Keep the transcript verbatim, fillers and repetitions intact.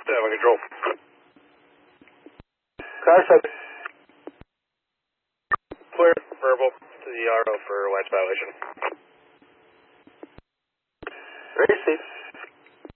seven control. Crash up. Clear, verbal to the R O for lights violation. Receive.